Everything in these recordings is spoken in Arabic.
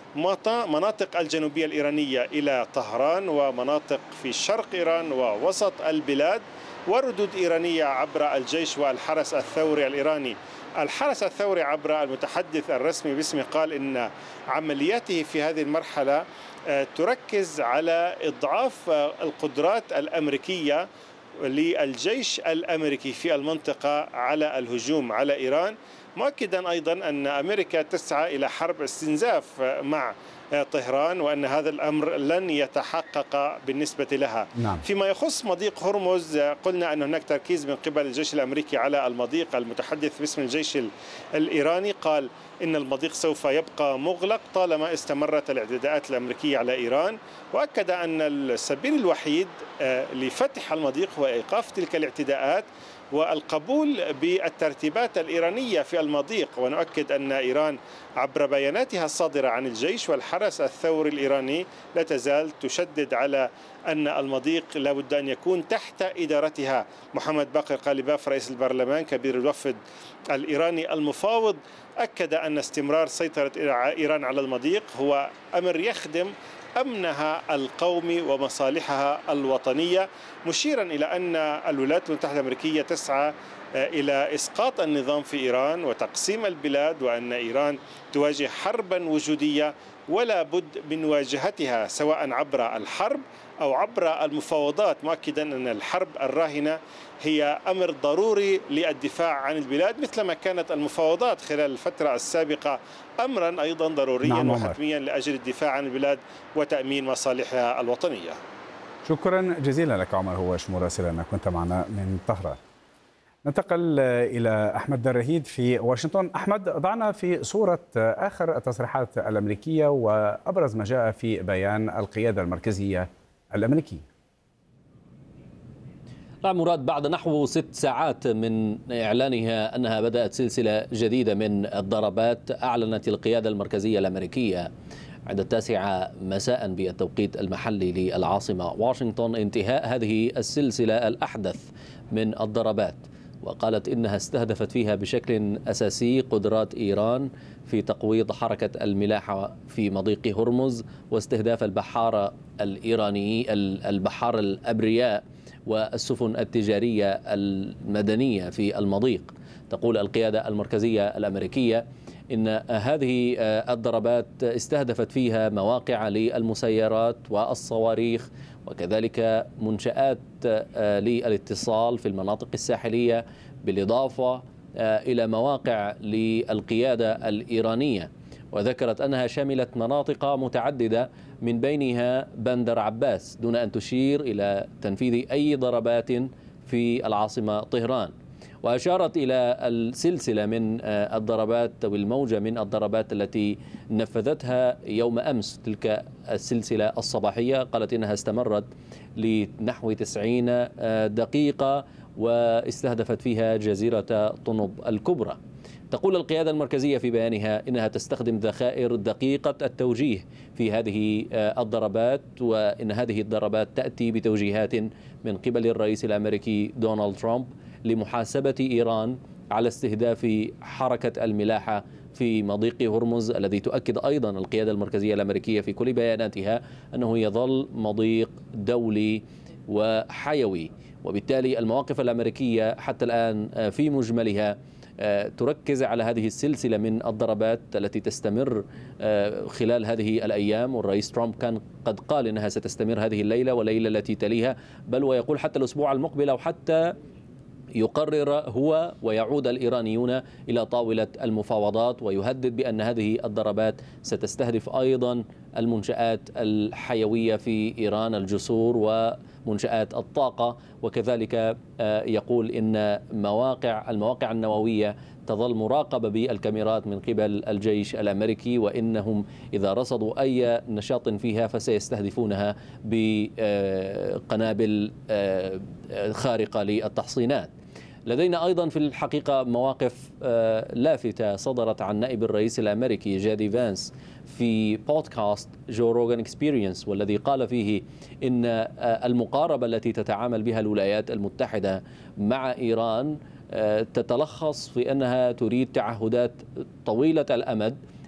مناطق الجنوبية الإيرانية إلى طهران ومناطق في شرق إيران ووسط البلاد، وردود إيرانية عبر الجيش والحرس الثوري الإيراني. الحرس الثوري عبر المتحدث الرسمي باسمه قال إن عملياته في هذه المرحلة تركز على إضعاف القدرات الأمريكية للجيش الأمريكي في المنطقة على الهجوم على إيران، مؤكدا أيضا أن أمريكا تسعى إلى حرب استنزاف مع طهران وأن هذا الأمر لن يتحقق بالنسبة لها. نعم. فيما يخص مضيق هرمز قلنا أن هناك تركيز من قبل الجيش الأمريكي على المضيق. المتحدث باسم الجيش الإيراني قال إن المضيق سوف يبقى مغلق طالما استمرت الاعتداءات الأمريكية على إيران، وأكد أن السبيل الوحيد لفتح المضيق هو إيقاف تلك الاعتداءات والقبول بالترتيبات الإيرانية في المضيق. ونؤكد أن إيران عبر بياناتها الصادرة عن الجيش والحرس الثوري الإيراني لا تزال تشدد على أن المضيق لابد أن يكون تحت إدارتها. محمد باقر قالباف رئيس البرلمان كبير الوفد الإيراني المفاوض أكد أن استمرار سيطرة إيران على المضيق هو أمر يخدم أمنها القومي ومصالحها الوطنية، مشيرا إلى أن الولايات المتحدة الأمريكية تسعى إلى إسقاط النظام في إيران وتقسيم البلاد، وأن إيران تواجه حربا وجودية ولا بد من مواجهتها سواء عبر الحرب أو عبر المفاوضات، مؤكدا أن الحرب الراهنة هي أمر ضروري للدفاع عن البلاد مثلما كانت المفاوضات خلال الفترة السابقة أمرا أيضا ضروريا نعم وحتميا لأجل الدفاع عن البلاد وتأمين مصالحها الوطنية. شكرا جزيلا لك عمر هواش مراسلنا كنت معنا من طهران. ننتقل إلى أحمد الرهيد في واشنطن. أحمد، ضعنا في صورة آخر التصريحات الأمريكية وأبرز ما جاء في بيان القيادة المركزية الأمريكية. نعم مراد، بعد نحو 6 ساعات من إعلانها أنها بدأت سلسلة جديدة من الضربات، أعلنت القيادة المركزية الأمريكية عند 9 مساء بالتوقيت المحلي للعاصمة واشنطن انتهاء هذه السلسلة الأحدث من الضربات، وقالت إنها استهدفت فيها بشكل أساسي قدرات إيران في تقويض حركة الملاحة في مضيق هرمز واستهداف البحارة الإيراني البحار الأبرياء والسفن التجارية المدنية في المضيق. تقول القيادة المركزية الأمريكية إن هذه الضربات استهدفت فيها مواقع للمسيرات والصواريخ وكذلك منشآت للاتصال في المناطق الساحلية، بالإضافة إلى مواقع للقيادة الإيرانية. وذكرت أنها شملت مناطق متعددة من بينها بندر عباس، دون أن تشير إلى تنفيذ أي ضربات في العاصمة طهران. وأشارت إلى السلسلة من الضربات والموجة من الضربات التي نفذتها يوم أمس، تلك السلسلة الصباحية. قالت إنها استمرت لنحو 90 دقيقة واستهدفت فيها جزيرة طنب الكبرى. تقول القيادة المركزية في بيانها إنها تستخدم ذخائر دقيقة التوجيه في هذه الضربات، وإن هذه الضربات تأتي بتوجيهات من قبل الرئيس الأمريكي دونالد ترامب لمحاسبة إيران على استهداف حركة الملاحة في مضيق هرمز، الذي تؤكد أيضا القيادة المركزية الأمريكية في كل بياناتها أنه يظل مضيق دولي وحيوي. وبالتالي المواقف الأمريكية حتى الآن في مجملها تركز على هذه السلسلة من الضربات التي تستمر خلال هذه الأيام، والرئيس ترامب كان قد قال إنها ستستمر هذه الليلة والليلة التي تليها، بل ويقول حتى الأسبوع المقبل، أو حتى يقرر هو ويعود الإيرانيون إلى طاولة المفاوضات، ويهدد بأن هذه الضربات ستستهدف أيضا المنشآت الحيوية في إيران، الجسور ومنشآت الطاقة، وكذلك يقول إن المواقع النووية تظل مراقبة بالكاميرات من قبل الجيش الأمريكي، وإنهم إذا رصدوا أي نشاط فيها فسيستهدفونها بقنابل خارقة للتحصينات. لدينا أيضا في الحقيقة مواقف لافتة صدرت عن نائب الرئيس الأمريكي جادي فانس في بودكاست جو روغان اكسبيرينس، والذي قال فيه إن المقاربة التي تتعامل بها الولايات المتحدة مع إيران تتلخص في أنها تريد تعهدات طويلة الأمد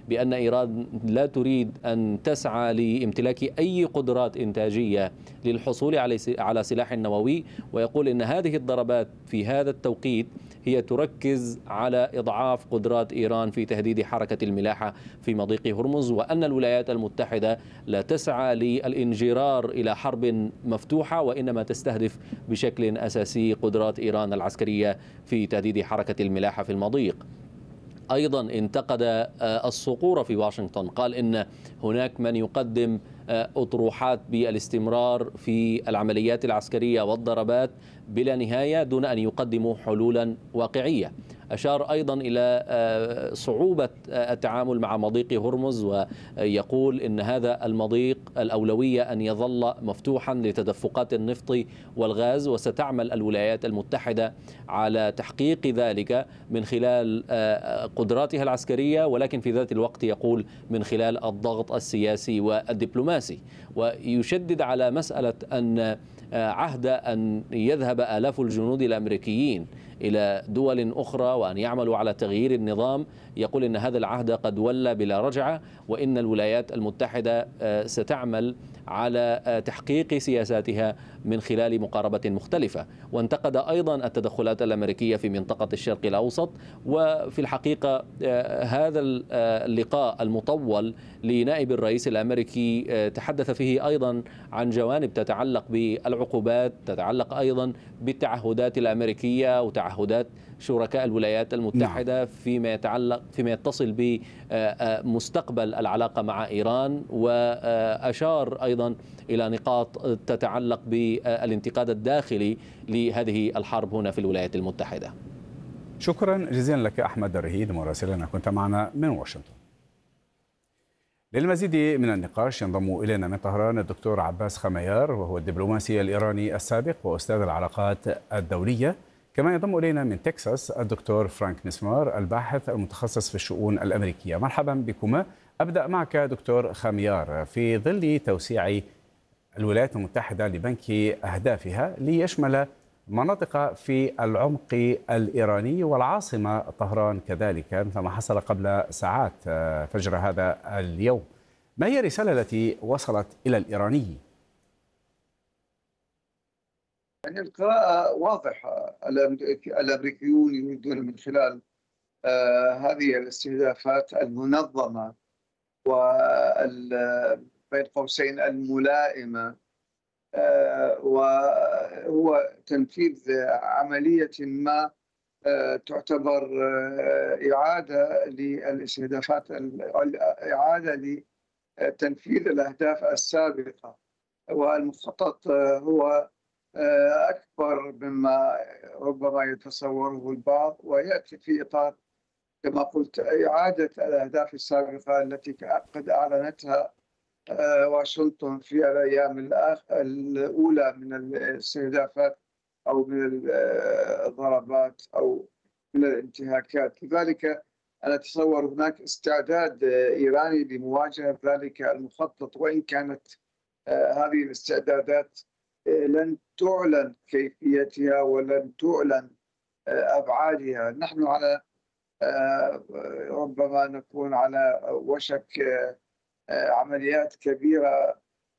بأن إيران لا تريد أن تسعى لامتلاك أي قدرات إنتاجية للحصول على سلاح نووي، ويقول إن هذه الضربات في هذا التوقيت هي تركز على إضعاف قدرات إيران في تهديد حركة الملاحة في مضيق هرمز، وأن الولايات المتحدة لا تسعى للانجرار إلى حرب مفتوحة، وإنما تستهدف بشكل أساسي قدرات إيران العسكرية في تهديد حركة الملاحة في المضيق. أيضا انتقد الصقور في واشنطن، قال إن هناك من يقدم أطروحات بالاستمرار في العمليات العسكرية والضربات بلا نهاية دون أن يقدموا حلولا واقعية. أشار أيضا إلى صعوبة التعامل مع مضيق هرمز، ويقول إن هذا المضيق الأولوية أن يظل مفتوحا لتدفقات النفط والغاز، وستعمل الولايات المتحدة على تحقيق ذلك من خلال قدراتها العسكرية، ولكن في ذات الوقت يقول من خلال الضغط السياسي والدبلوماسي. ويشدد على مسألة أن عهد أن يذهب آلاف الجنود الأمريكيين إلى دول أخرى وأن يعملوا على تغيير النظام. يقول إن هذا العهد قد ولى بلا رجعة، وإن الولايات المتحدة ستعمل على تحقيق سياساتها من خلال مقاربة مختلفة. وانتقد أيضا التدخلات الأمريكية في منطقة الشرق الأوسط. وفي الحقيقة هذا اللقاء المطول لنائب الرئيس الأمريكي تحدث فيه أيضا عن جوانب تتعلق بالعقوبات، تتعلق أيضا بالتعهدات الأمريكية وتعهدات شركاء الولايات المتحدة فيما يتصل بمستقبل العلاقة مع إيران. وأشار أيضا إلى نقاط تتعلق بالانتقاد الداخلي لهذه الحرب هنا في الولايات المتحدة. شكرا جزيلا لك أحمد الرهيد مراسلنا، كنت معنا من واشنطن. للمزيد من النقاش ينضم إلينا من طهران الدكتور عباس خميار، وهو الدبلوماسي الإيراني السابق وأستاذ العلاقات الدولية. كما ينضم إلينا من تكساس الدكتور فرانك مسمار، الباحث المتخصص في الشؤون الأمريكية. مرحبا بكما. أبدأ معك دكتور خميار. في ظل توسيع الولايات المتحدة لبنك أهدافها ليشمل مناطق في العمق الإيراني والعاصمة طهران كذلك، مثل ما حصل قبل ساعات فجر هذا اليوم، ما هي الرسالة التي وصلت إلى الإيراني؟ يعني القراءة واضحة. الأمريكيون يريدون من خلال هذه الاستهدافات المنظمة وبين قوسين الملائمة، وهو تنفيذ عملية ما تعتبر إعادة للاستهدافات، إعادة لتنفيذ الأهداف السابقة. والمخطط هو أكبر مما ربما يتصوره البعض، ويأتي في إطار كما قلت إعادة الأهداف السابقة التي قد أعلنتها واشنطن في الأيام الأولى من الاستهدافات أو من الضربات أو من الانتهاكات. لذلك أنا أتصور هناك استعداد إيراني لمواجهة ذلك المخطط، وإن كانت هذه الاستعدادات لن تعلن كيفيتها ولن تعلن أبعادها. نحن على ربما نكون على وشك عمليات كبيرة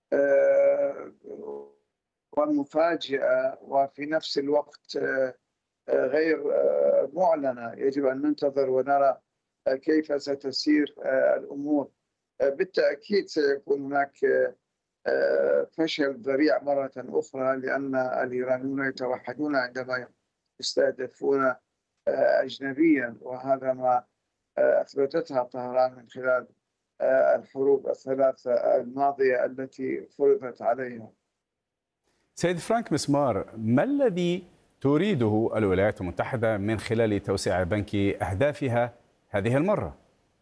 ومفاجئة، وفي نفس الوقت غير معلنة. يجب أن ننتظر ونرى كيف ستسير الأمور. بالتأكيد سيكون هناك فشل ذريع مرة أخرى، لأن الإيرانيون يتوحدون عندما يستهدفون أجنبيا، وهذا ما أثبتتها طهران من خلال الحروب الثلاثة الماضية التي فرضت عليها. سيد فرانك مسمار، ما الذي تريده الولايات المتحدة من خلال توسيع بنك أهدافها هذه المرة؟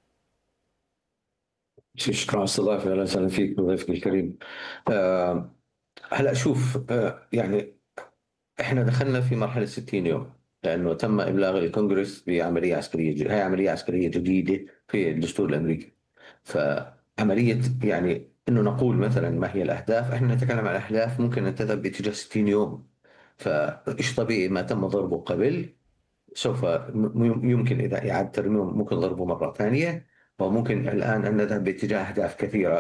شكرا على الاستضافة. أهلا وسهلا فيك ضيفك الكريم. هلا شوف، يعني احنا دخلنا في مرحلة 60 يوم، لأنه تم إبلاغ الكونغرس بعملية عسكرية. هي عملية عسكرية جديدة في الدستور الأمريكي. فعملية يعني إنه نقول مثلا ما هي الأهداف، احنا نتكلم عن أهداف ممكن أن تذهب باتجاه 60 يوم. فإيش طبيعي ما تم ضربه قبل سوف يمكن إذا إعادة ترميم ممكن ضربه مرة ثانية، وممكن الآن أن نذهب باتجاه أهداف كثيرة.